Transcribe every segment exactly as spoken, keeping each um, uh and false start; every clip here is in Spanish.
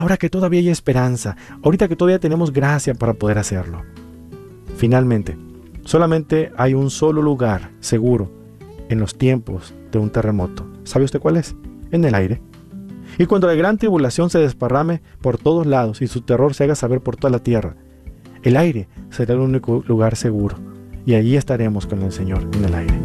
ahora que todavía hay esperanza, ahorita que todavía tenemos gracia para poder hacerlo. Finalmente, solamente hay un solo lugar seguro en los tiempos de un terremoto. ¿Sabe usted cuál es? En el aire. Y cuando la gran tribulación se desparrame por todos lados y su terror se haga saber por toda la tierra, el aire será el único lugar seguro. Y allí estaremos con el Señor en el aire.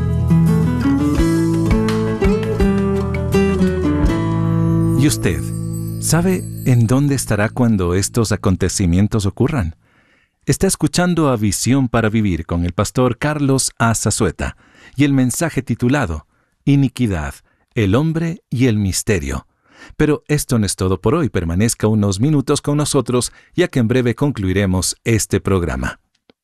¿Y usted sabe en dónde estará cuando estos acontecimientos ocurran? Está escuchando a Visión para Vivir con el pastor Carlos A. Zazueta y el mensaje titulado Iniquidad, el hombre y el misterio. Pero esto no es todo por hoy. Permanezca unos minutos con nosotros, ya que en breve concluiremos este programa.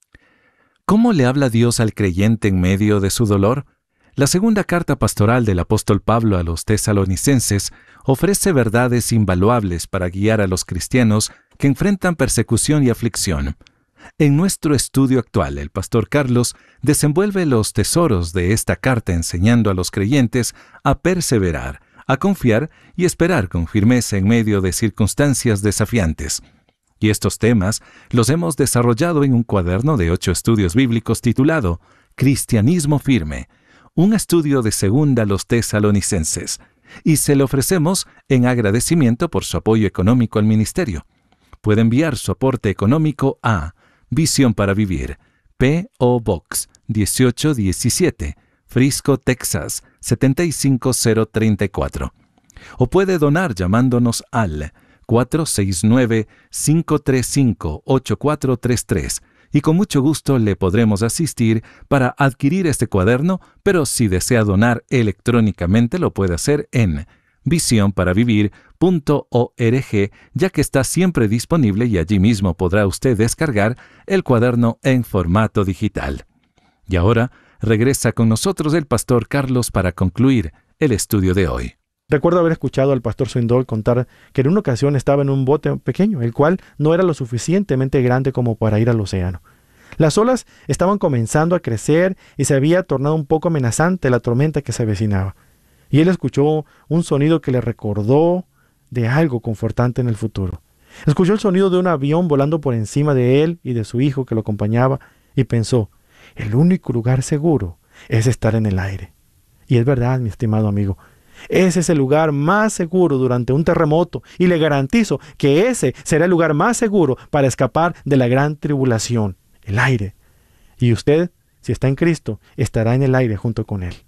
¿Cómo le habla Dios al creyente en medio de su dolor? La segunda carta pastoral del apóstol Pablo a los tesalonicenses ofrece verdades invaluables para guiar a los cristianos que enfrentan persecución y aflicción. En nuestro estudio actual, el pastor Carlos desenvuelve los tesoros de esta carta enseñando a los creyentes a perseverar, a confiar y esperar con firmeza en medio de circunstancias desafiantes. Y estos temas los hemos desarrollado en un cuaderno de ocho estudios bíblicos titulado Cristianismo Firme, un estudio de segunda a los tesalonicenses, y se le ofrecemos en agradecimiento por su apoyo económico al ministerio. Puede enviar su aporte económico a Visión para Vivir, P O Box dieciocho diecisiete, Frisco, Texas siete cinco cero tres cuatro. O puede donar llamándonos al cuatro seis nueve, cinco tres cinco, ocho cuatro tres tres y con mucho gusto le podremos asistir para adquirir este cuaderno, pero si desea donar electrónicamente lo puede hacer en visión para vivir punto org, ya que está siempre disponible y allí mismo podrá usted descargar el cuaderno en formato digital. Y ahora regresa con nosotros el pastor Carlos para concluir el estudio de hoy. Recuerdo haber escuchado al pastor Swindoll contar que en una ocasión estaba en un bote pequeño, el cual no era lo suficientemente grande como para ir al océano. Las olas estaban comenzando a crecer y se había tornado un poco amenazante la tormenta que se avecinaba. Y él escuchó un sonido que le recordó de algo confortante en el futuro. Escuchó el sonido de un avión volando por encima de él y de su hijo que lo acompañaba y pensó, el único lugar seguro es estar en el aire. Y es verdad, mi estimado amigo, ese es el lugar más seguro durante un terremoto y le garantizo que ese será el lugar más seguro para escapar de la gran tribulación, el aire. Y usted, si está en Cristo, estará en el aire junto con Él.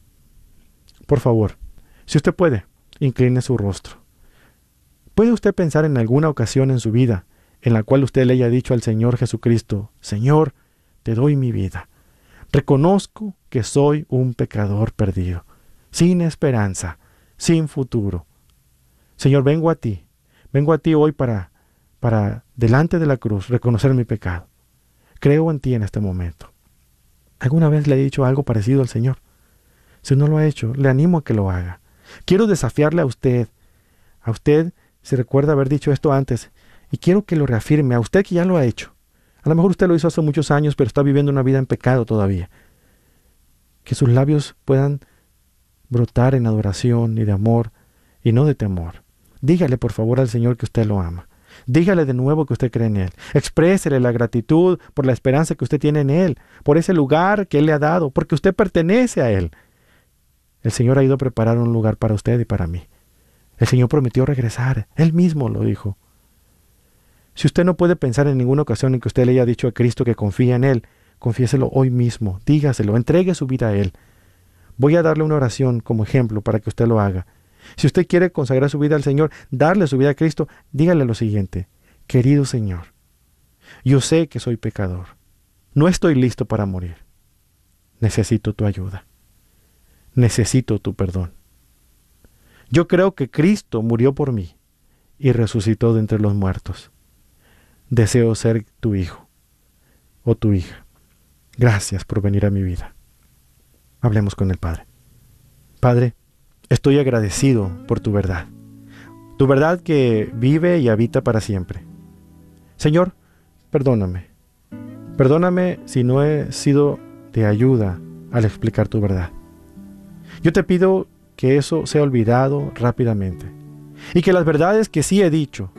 Por favor, si usted puede, incline su rostro. ¿Puede usted pensar en alguna ocasión en su vida en la cual usted le haya dicho al Señor Jesucristo, Señor, te doy mi vida. Reconozco que soy un pecador perdido, sin esperanza, sin futuro. Señor, vengo a ti, vengo a ti hoy para, para, delante de la cruz, reconocer mi pecado. Creo en ti en este momento. ¿Alguna vez le he dicho algo parecido al Señor? Si no lo ha hecho, le animo a que lo haga. Quiero desafiarle a usted, a usted, si recuerda haber dicho esto antes, y quiero que lo reafirme, a usted que ya lo ha hecho. A lo mejor usted lo hizo hace muchos años, pero está viviendo una vida en pecado todavía. Que sus labios puedan brotar en adoración y de amor y no de temor. Dígale por favor al Señor que usted lo ama. Dígale de nuevo que usted cree en Él. Exprésele la gratitud por la esperanza que usted tiene en Él, por ese lugar que Él le ha dado, porque usted pertenece a Él. El Señor ha ido a preparar un lugar para usted y para mí. El Señor prometió regresar. Él mismo lo dijo. Si usted no puede pensar en ninguna ocasión en que usted le haya dicho a Cristo que confía en Él, confiéselo hoy mismo, dígaselo, entregue su vida a Él. Voy a darle una oración como ejemplo para que usted lo haga. Si usted quiere consagrar su vida al Señor, darle su vida a Cristo, dígale lo siguiente. Querido Señor, yo sé que soy pecador. No estoy listo para morir. Necesito tu ayuda. Necesito tu perdón. Yo creo que Cristo murió por mí y resucitó de entre los muertos. Deseo ser tu hijo o tu hija. Gracias por venir a mi vida. Hablemos con el Padre. Padre, estoy agradecido por tu verdad. Tu verdad que vive y habita para siempre. Señor, perdóname. Perdóname si no he sido de ayuda al explicar tu verdad. Yo te pido que eso sea olvidado rápidamente y que las verdades que sí he dicho